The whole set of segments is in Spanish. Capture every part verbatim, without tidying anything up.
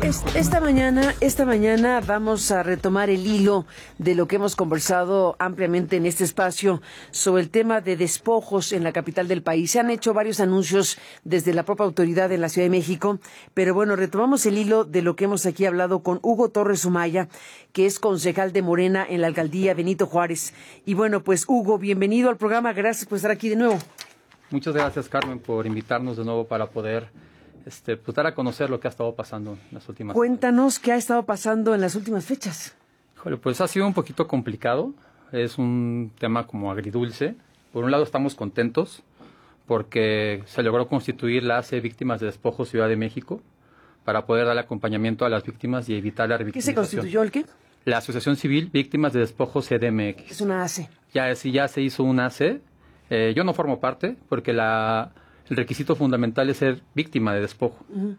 Es- Esta mañana, esta mañana vamos a retomar el hilo de lo que hemos conversado ampliamente en este espacio sobre el tema de despojos en la capital del país. Se han hecho varios anuncios desde la propia autoridad en la Ciudad de México, pero bueno, retomamos el hilo de lo que hemos aquí hablado con Hugo Torres Umaya, que es concejal de Morena en la alcaldía Benito Juárez. Y bueno, pues Hugo, bienvenido al programa, gracias por estar aquí de nuevo. Muchas gracias, Carmen, por invitarnos de nuevo para poder Este, pues dar a conocer lo que ha estado pasando en las últimas Cuéntanos qué ha estado pasando en las últimas fechas. Híjole, pues ha sido un poquito complicado, es un tema como agridulce. Por un lado estamos contentos porque se logró constituir la A C E Víctimas de Despojo Ciudad de México para poder dar acompañamiento a las víctimas y evitar la revictimización. ¿Qué se constituyó el qué? La Asociación Civil Víctimas de Despojo C D M X. Es una A C E. Ya, sí, ya se hizo una A C E. Eh, yo no formo parte porque la... El requisito fundamental es ser víctima de despojo. Uh-huh.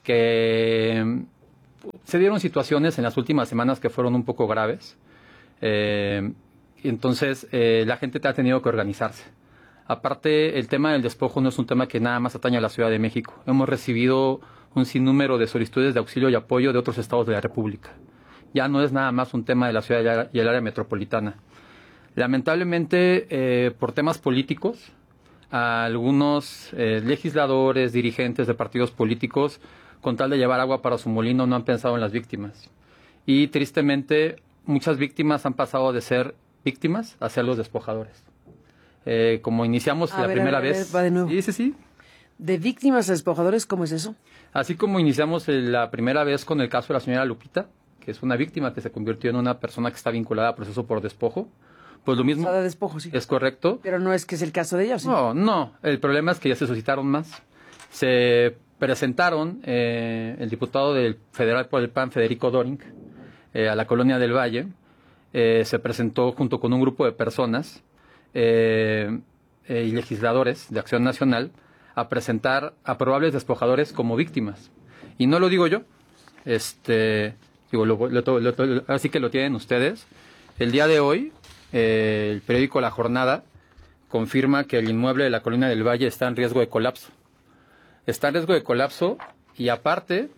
Que se dieron situaciones en las últimas semanas que fueron un poco graves. Eh, entonces, eh, la gente ha tenido que organizarse. Aparte, el tema del despojo no es un tema que nada más atañe a la Ciudad de México. Hemos recibido un sinnúmero de solicitudes de auxilio y apoyo de otros estados de la República. Ya no es nada más un tema de la ciudad y el área metropolitana. Lamentablemente, eh, por temas políticos, a algunos eh, legisladores, dirigentes de partidos políticos, con tal de llevar agua para su molino, no han pensado en las víctimas. Y tristemente, muchas víctimas han pasado de ser víctimas a ser los despojadores. Eh, como iniciamos a la ver, primera a ver, vez... Va de nuevo. Sí, sí, sí. ¿De víctimas a despojadores, cómo es eso? Así como iniciamos la primera vez con el caso de la señora Lupita, que es una víctima que se convirtió en una persona que está vinculada a proceso por despojo. Pues lo mismo. De despojo, sí. Es correcto. Pero no es que es el caso de ella, ¿sí? No, no. El problema es que ya se suscitaron más. Se presentaron eh, el diputado del federal por el P A N, Federico Doring, eh, a la colonia del Valle. Eh, se presentó junto con un grupo de personas eh, eh, y legisladores de Acción Nacional a presentar a probables despojadores como víctimas. Y no lo digo yo. Este, digo, lo, lo, lo, lo, así que lo tienen ustedes. El día de hoy, Eh, el periódico La Jornada confirma que el inmueble de la Colonia del Valle está en riesgo de colapso. Está en riesgo de colapso y aparte,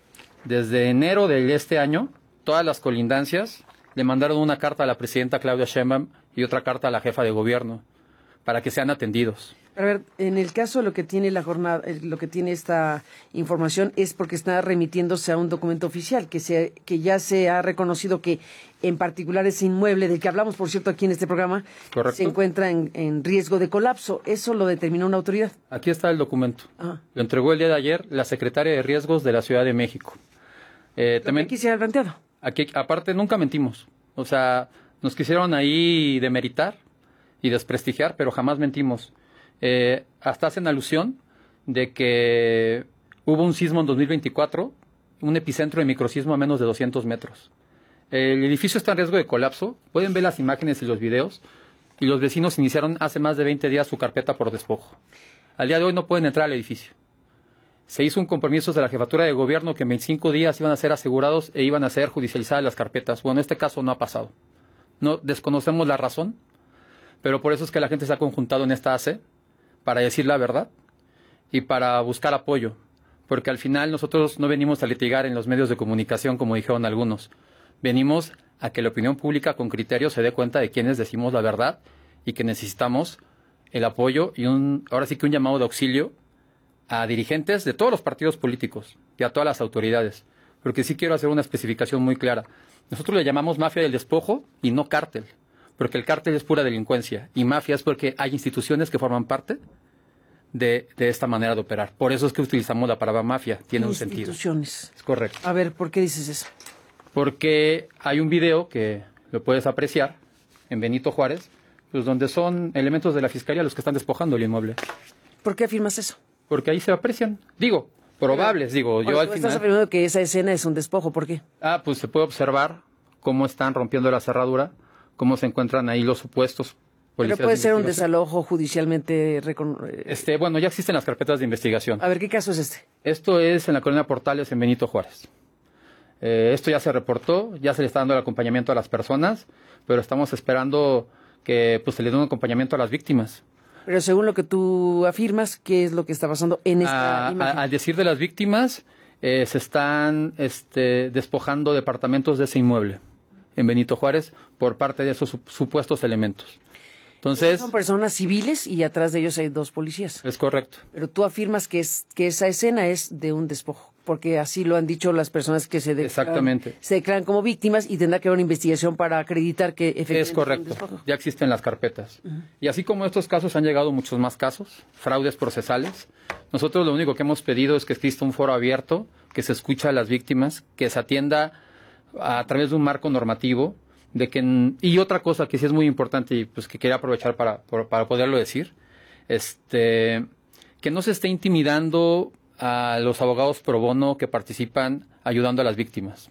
desde enero de este año, todas las colindancias le mandaron una carta a la presidenta Claudia Sheinbaum y otra carta a la jefa de gobierno para que sean atendidos. A ver, en el caso lo que tiene la jornada, lo que tiene esta información es porque está remitiéndose a un documento oficial que se, que ya se ha reconocido que en particular ese inmueble del que hablamos, por cierto, aquí en este programa, Correcto. Se encuentra en, en riesgo de colapso. Eso lo determinó una autoridad. Aquí está el documento. Ajá. Lo entregó el día de ayer la secretaria de Riesgos de la Ciudad de México. Eh, también aquí se ha planteado. Aquí, aparte, nunca mentimos. O sea, nos quisieron ahí demeritar y desprestigiar, pero jamás mentimos. Eh, hasta hacen alusión de que hubo un sismo en dos mil veinticuatro, un epicentro de microsismo a menos de doscientos metros. El edificio está en riesgo de colapso. Pueden ver las imágenes y los videos. Y los vecinos iniciaron hace más de veinte días su carpeta por despojo. Al día de hoy no pueden entrar al edificio. Se hizo un compromiso de la jefatura de gobierno que en veinticinco días iban a ser asegurados e iban a ser judicializadas las carpetas. Bueno, en este caso no ha pasado. No desconocemos la razón, pero por eso es que la gente se ha conjuntado en esta A C E para decir la verdad y para buscar apoyo, porque al final nosotros no venimos a litigar en los medios de comunicación como dijeron algunos, venimos a que la opinión pública con criterio se dé cuenta de quienes decimos la verdad y que necesitamos el apoyo y un, ahora sí que un llamado de auxilio a dirigentes de todos los partidos políticos y a todas las autoridades, porque sí quiero hacer una especificación muy clara. Nosotros le llamamos mafia del despojo y no cártel, porque el cártel es pura delincuencia y mafia es porque hay instituciones que forman parte de, de esta manera de operar. Por eso es que utilizamos la palabra mafia, tiene un sentido. Instituciones. Es correcto. A ver, ¿por qué dices eso? Porque hay un video que lo puedes apreciar en Benito Juárez, pues donde son elementos de la Fiscalía los que están despojando el inmueble. ¿Por qué afirmas eso? Porque ahí se aprecian. Digo, probables, digo, bueno, yo al tú final... estás afirmando que esa escena es un despojo, ¿por qué? Ah, pues se puede observar cómo están rompiendo la cerradura, cómo se encuentran ahí los supuestos policías. Pero puede de ser un desalojo judicialmente... Recon... Este, bueno, ya existen las carpetas de investigación. A ver, ¿qué caso es este? Esto es en la colonia Portales, en Benito Juárez. Eh, esto ya se reportó, ya se le está dando el acompañamiento a las personas, pero estamos esperando que pues, se le dé un acompañamiento a las víctimas. Pero según lo que tú afirmas, ¿qué es lo que está pasando en esta a, imagen? A, al decir de las víctimas, eh, se están este, despojando departamentos de ese inmueble en Benito Juárez por parte de esos su- supuestos elementos. Entonces, son personas civiles y atrás de ellos hay dos policías. es correcto. Pero tú afirmas que es que esa escena es de un despojo, porque así lo han dicho las personas que se declaran, Exactamente. se declaran como víctimas y tendrá que haber una investigación para acreditar que efectivamente Es correcto, un despojo. ya existen las carpetas. Uh-huh. Y así como estos casos han llegado muchos más casos, fraudes procesales, nosotros lo único que hemos pedido es que exista un foro abierto, que se escuche a las víctimas, que se atienda a través de un marco normativo, de que y otra cosa que sí es muy importante y pues que quería aprovechar para, para poderlo decir, este que no se esté intimidando a los abogados pro bono que participan ayudando a las víctimas.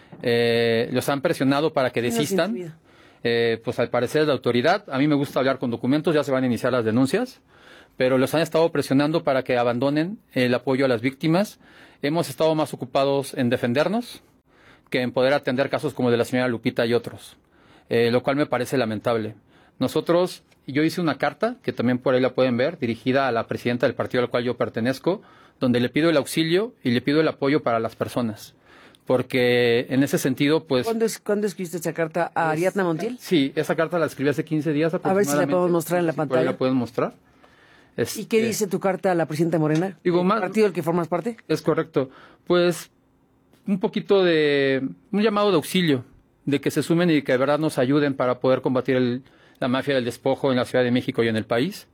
Eh, los han presionado para que desistan. Eh, pues al parecer de autoridad, a mí me gusta hablar con documentos, ya se van a iniciar las denuncias, pero los han estado presionando para que abandonen el apoyo a las víctimas. Hemos estado más ocupados en defendernos que en poder atender casos como el de la señora Lupita y otros, eh, lo cual me parece lamentable. Nosotros, yo hice una carta, que también por ahí la pueden ver, dirigida a la presidenta del partido al cual yo pertenezco, donde le pido el auxilio y le pido el apoyo para las personas. Porque en ese sentido, pues... ¿Cuándo, es, ¿cuándo escribiste esa carta a Ariadna Montiel? Sí, esa carta la escribí hace quince días aproximadamente. A ver si la podemos mostrar en la pantalla. Por ahí la pueden mostrar. Este, ¿Y qué dice tu carta a la presidenta Morena? Digo, ¿El más, partido del que formas parte? Es correcto. Pues un poquito de... un llamado de auxilio, de que se sumen y que de verdad nos ayuden para poder combatir el, la mafia del despojo en la Ciudad de México y en el país.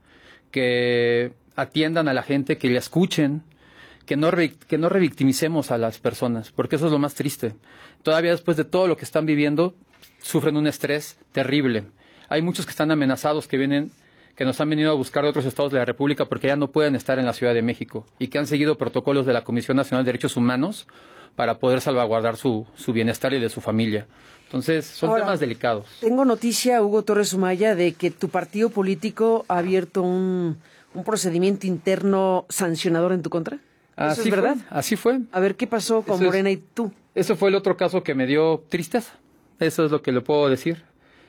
Que atiendan a la gente, que le escuchen, que no, re, que no revictimicemos a las personas, porque eso es lo más triste. Todavía después de todo lo que están viviendo, sufren un estrés terrible. Hay muchos que están amenazados, que vienen, que nos han venido a buscar de otros estados de la República porque ya no pueden estar en la Ciudad de México y que han seguido protocolos de la Comisión Nacional de Derechos Humanos para poder salvaguardar su, su bienestar y de su familia. Entonces, son Ahora, temas delicados. Tengo noticia, Hugo Torres Sumaya, de que tu partido político ha abierto un, un procedimiento interno sancionador en tu contra. ¿Eso Así es verdad? Fue, así fue. A ver, ¿qué pasó con eso Morena es, y tú? Eso fue el otro caso que me dio tristeza. Eso es lo que le puedo decir.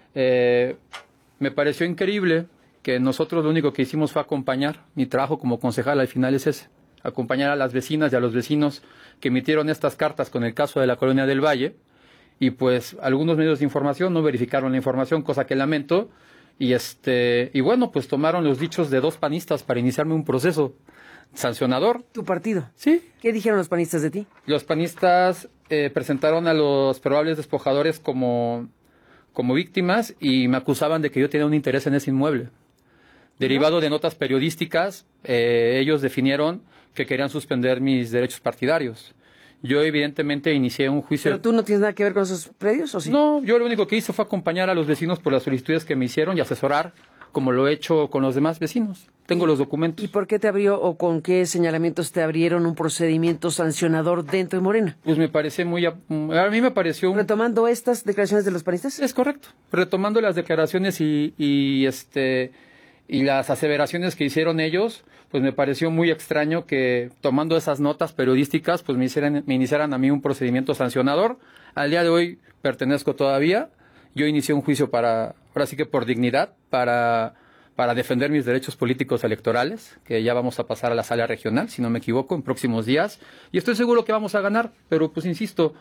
Eh, me pareció increíble que nosotros lo único que hicimos fue acompañar. Mi trabajo como concejal al final es ese. Acompañar a las vecinas y a los vecinos que emitieron estas cartas con el caso de la Colonia del Valle. Y pues algunos medios de información no verificaron la información, cosa que lamento. Y este y bueno, pues tomaron los dichos de dos panistas para iniciarme un proceso sancionador. ¿Tu partido? Sí. ¿Qué dijeron los panistas de ti? Los panistas eh, presentaron a los probables despojadores como, como víctimas y me acusaban de que yo tenía un interés en ese inmueble. Derivado de notas periodísticas, eh, ellos definieron que querían suspender mis derechos partidarios. Yo evidentemente inicié un juicio... ¿Pero tú no tienes nada que ver con esos predios o sí? No, yo lo único que hice fue acompañar a los vecinos por las solicitudes que me hicieron y asesorar, como lo he hecho con los demás vecinos. Tengo los documentos. ¿Y por qué te abrió o con qué señalamientos te abrieron un procedimiento sancionador dentro de Morena? Pues me parece muy... A, a mí me pareció... Un... ¿Retomando estas declaraciones de los panistas? Es correcto. Retomando las declaraciones y, y, este, y las aseveraciones que hicieron ellos, pues me pareció muy extraño que tomando esas notas periodísticas, pues me, hicieran, me iniciaran a mí un procedimiento sancionador. Al día de hoy pertenezco todavía. Yo inicié un juicio para, ahora sí que por dignidad, para... para defender mis derechos políticos electorales, que ya vamos a pasar a la sala regional, si no me equivoco, en próximos días. Y estoy seguro que vamos a ganar, pero pues insisto,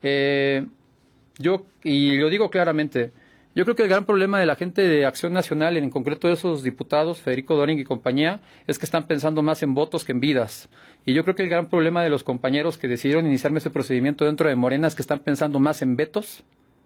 eh, yo, y lo digo claramente, yo creo que el gran problema de la gente de Acción Nacional, en concreto de esos diputados, Federico Doring y compañía, es que están pensando más en votos que en vidas. Y yo creo que el gran problema de los compañeros que decidieron iniciarme ese procedimiento dentro de Morena es que están pensando más en vetos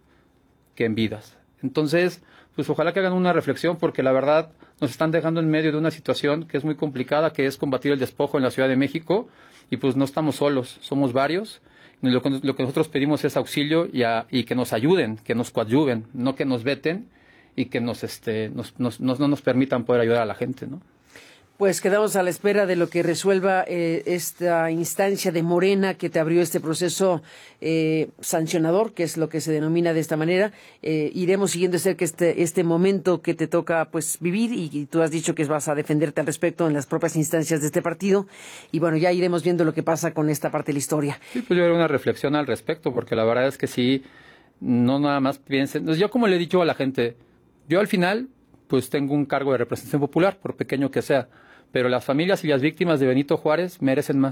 que en vidas. Entonces, pues ojalá que hagan una reflexión, porque la verdad nos están dejando en medio de una situación que es muy complicada, que es combatir el despojo en la Ciudad de México, y pues no estamos solos, somos varios. Lo que, lo que nosotros pedimos es auxilio y, a, y que nos ayuden, que nos coadyuven, no que nos veten y que nos, este, nos, nos, nos, no nos permitan poder ayudar a la gente, ¿no? Pues quedamos a la espera de lo que resuelva eh, esta instancia de Morena que te abrió este proceso eh, sancionador, que es lo que se denomina de esta manera. Eh, iremos siguiendo de cerca este, este momento que te toca pues vivir y, y tú has dicho que vas a defenderte al respecto en las propias instancias de este partido. Y bueno, ya iremos viendo lo que pasa con esta parte de la historia. Sí, pues yo haré una reflexión al respecto, porque la verdad es que sí, no nada más piensen. Yo como le he dicho a la gente, yo al final pues tengo un cargo de representación popular, por pequeño que sea. Pero las familias y las víctimas de Benito Juárez merecen más,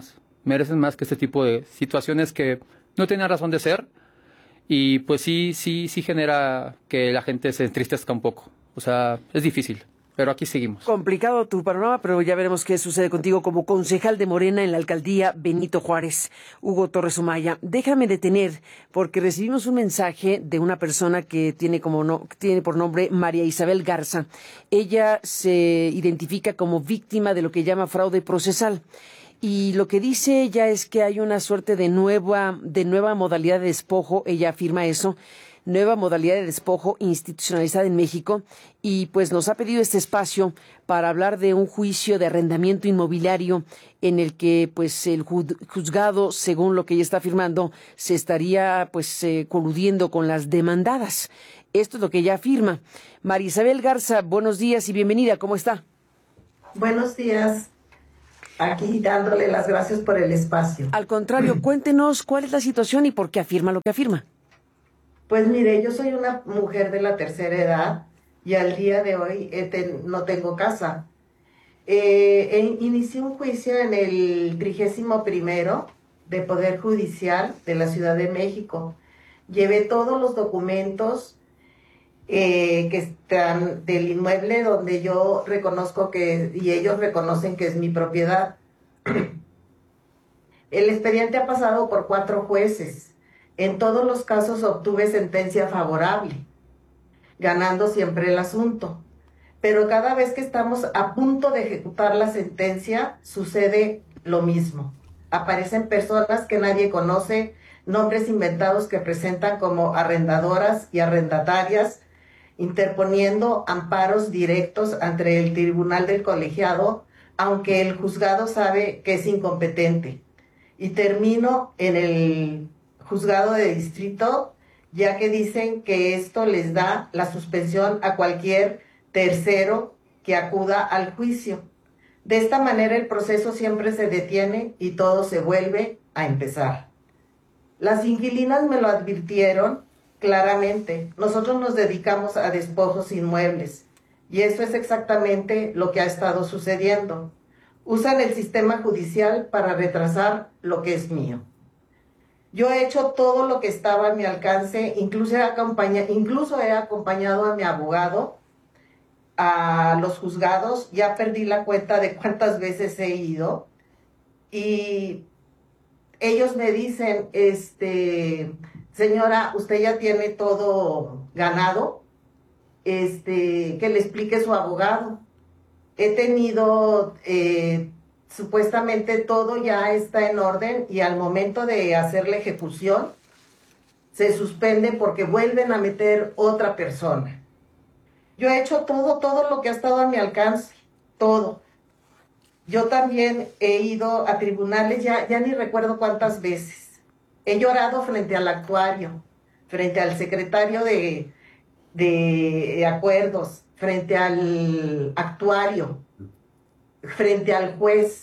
merecen más que este tipo de situaciones que no tienen razón de ser. Y pues sí, sí, sí genera que la gente se entristezca un poco. O sea, es difícil, pero aquí seguimos. Complicado tu panorama, pero ya veremos qué sucede contigo como concejal de Morena en la alcaldía Benito Juárez. Hugo Torres Umaya, déjame detener, porque recibimos un mensaje de una persona que tiene, como no, tiene por nombre María Isabel Garza. Ella se identifica como víctima de lo que llama fraude procesal. Y lo que dice ella es que hay una suerte de nueva, de nueva modalidad de despojo, ella afirma eso, nueva modalidad de despojo institucionalizada en México, y pues nos ha pedido este espacio para hablar de un juicio de arrendamiento inmobiliario en el que pues el juzgado, según lo que ella está afirmando, se estaría pues eh, coludiendo con las demandadas. Esto es lo que ella afirma. María Isabel Garza, buenos días y bienvenida, ¿cómo está? Buenos días. Aquí dándole las gracias por el espacio. Al contrario, cuéntenos cuál es la situación y por qué afirma lo que afirma. Pues mire, yo soy una mujer de la tercera edad y al día de hoy eh, ten, no tengo casa. Eh, eh, inicié un juicio en el trigésimo primero de Poder Judicial de la Ciudad de México. Llevé todos los documentos eh, que están del inmueble donde yo reconozco que, y ellos reconocen que es mi propiedad. El expediente ha pasado por cuatro jueces. En todos los casos obtuve sentencia favorable, ganando siempre el asunto. Pero cada vez que estamos a punto de ejecutar la sentencia, sucede lo mismo. Aparecen personas que nadie conoce, nombres inventados que presentan como arrendadoras y arrendatarias, interponiendo amparos directos ante el tribunal del colegiado, aunque el juzgado sabe que es incompetente. Y termino en el juzgado de distrito, ya que dicen que esto les da la suspensión a cualquier tercero que acuda al juicio. De esta manera el proceso siempre se detiene y todo se vuelve a empezar. Las inquilinas me lo advirtieron claramente. Nosotros nos dedicamos a despojos inmuebles y eso es exactamente lo que ha estado sucediendo. Usan el sistema judicial para retrasar lo que es mío. Yo he hecho todo lo que estaba a mi alcance, incluso he, acompañado, incluso he acompañado a mi abogado a los juzgados, ya perdí la cuenta de cuántas veces he ido, y ellos me dicen, este, señora, usted ya tiene todo ganado, este, que le explique su abogado. He tenido... Eh, supuestamente todo ya está en orden y al momento de hacer la ejecución se suspende porque vuelven a meter otra persona. Yo he hecho todo, todo lo que ha estado a mi alcance, todo. Yo también he ido a tribunales, ya, ya ni recuerdo cuántas veces. He llorado frente al actuario, frente al secretario de, de acuerdos, frente al actuario, frente al juez,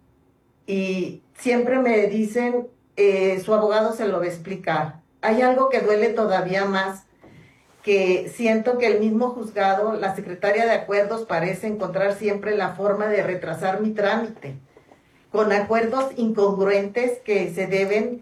y siempre me dicen, eh, su abogado se lo va a explicar. Hay algo que duele todavía más, que siento que el mismo juzgado, la secretaria de acuerdos, parece encontrar siempre la forma de retrasar mi trámite, con acuerdos incongruentes que se deben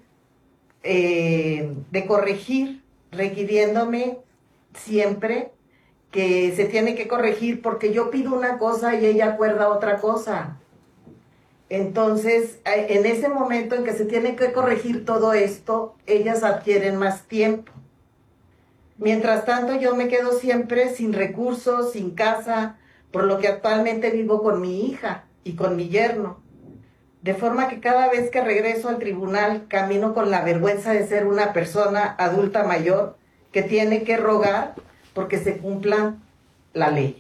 eh, de corregir, requiriéndome siempre que se tiene que corregir porque yo pido una cosa y ella acuerda otra cosa. Entonces, en ese momento en que se tiene que corregir todo esto, ellas adquieren más tiempo. Mientras tanto, yo me quedo siempre sin recursos, sin casa, por lo que actualmente vivo con mi hija y con mi yerno. De forma que cada vez que regreso al tribunal, camino con la vergüenza de ser una persona adulta mayor que tiene que rogar porque se cumpla la ley.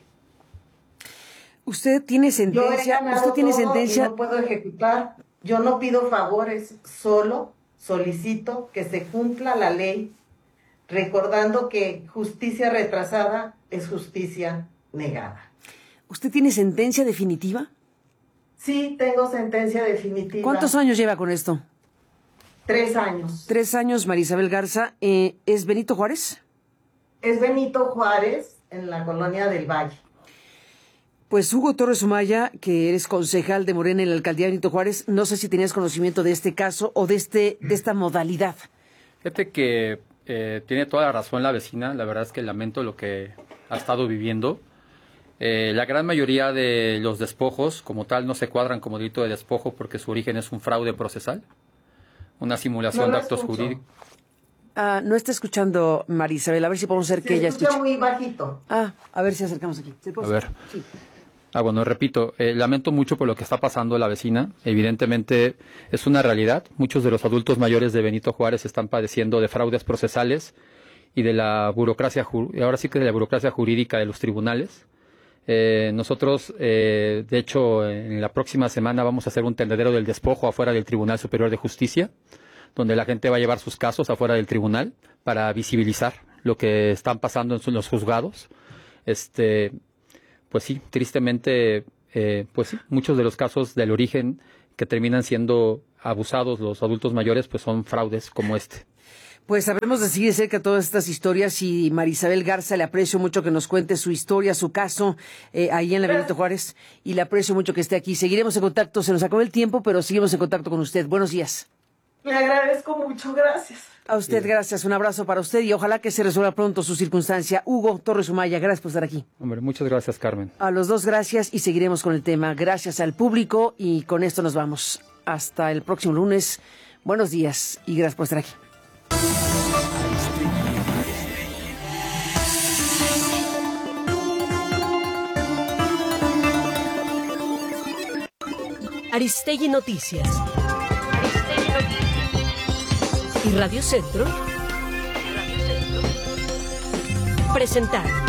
Usted tiene sentencia, usted tiene sentencia. No puedo ejecutar. Yo no pido favores, solo solicito que se cumpla la ley, recordando que justicia retrasada es justicia negada. ¿Usted tiene sentencia definitiva? Sí, tengo sentencia definitiva. ¿Cuántos años lleva con esto? Tres años. Tres años, María Isabel Garza. Eh, ¿Es Benito Juárez? Es Benito Juárez, en la Colonia del Valle. Pues Hugo Torres Umaya, que eres concejal de Morena en la alcaldía de Benito Juárez, no sé si tenías conocimiento de este caso o de este de esta modalidad. Fíjate que eh, tiene toda la razón la vecina, la verdad es que lamento lo que ha estado viviendo. Eh, la gran mayoría de los despojos, como tal, no se cuadran como delito de despojo porque su origen es un fraude procesal, una simulación no de actos escucho. jurídicos. Ah, no está escuchando Marisabel, a ver si podemos hacer Se que ella escucha escuche. muy bajito. Ah, a ver si acercamos aquí. ¿Se puede? A ver. Sí. Ah, bueno, repito, eh, lamento mucho por lo que está pasando la vecina. Evidentemente es una realidad. Muchos de los adultos mayores de Benito Juárez están padeciendo de fraudes procesales y de la burocracia, ahora sí que de la burocracia jurídica de los tribunales. Eh, nosotros, eh, de hecho, en la próxima semana vamos a hacer un tendedero del despojo afuera del Tribunal Superior de Justicia, donde la gente va a llevar sus casos afuera del tribunal para visibilizar lo que están pasando en los juzgados. Este... Pues sí, tristemente, eh, pues sí, muchos de los casos del origen que terminan siendo abusados los adultos mayores, pues son fraudes como este. Pues sabremos de seguir de cerca todas estas historias y Marisabel Garza, le aprecio mucho que nos cuente su historia, su caso, eh, ahí en la Benito Juárez, y le aprecio mucho que esté aquí. Seguiremos en contacto, se nos acabó el tiempo, pero seguimos en contacto con usted. Buenos días. Le agradezco mucho, gracias. A usted, sí. Gracias, un abrazo para usted y ojalá que se resuelva pronto su circunstancia. Hugo Torres Umaya, gracias por estar aquí. Hombre, muchas gracias, Carmen. A los dos, gracias y seguiremos con el tema. Gracias al público y con esto nos vamos. Hasta el próximo lunes. Buenos días y gracias por estar aquí. Aristegui Noticias. Y Radio Centro presentaron